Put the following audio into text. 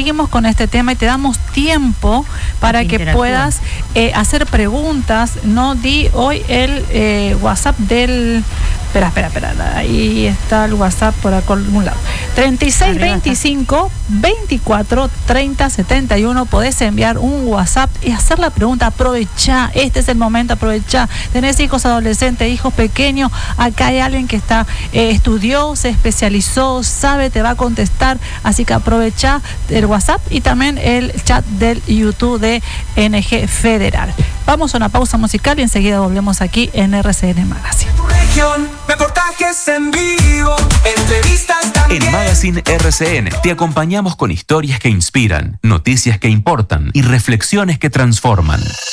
seguimos con este tema y te damos tiempo para que puedas hacer preguntas. No di hoy el WhatsApp del... Espera, ahí está el WhatsApp por algún lado. 3625 24 30 71. Podés enviar un WhatsApp y hacer la pregunta. Aprovecha, este es el momento, aprovecha. Tenés hijos adolescentes, hijos pequeños, acá hay alguien que estudió, se especializó, sabe, te va a contestar, así que aprovecha el WhatsApp y también el chat del YouTube de NG Federal. Vamos a una pausa musical y enseguida volvemos aquí en RCN Magazine. Reportajes en vivo, entrevistas también. En Magazine RCN te acompañamos con historias que inspiran, noticias que importan y reflexiones que transforman.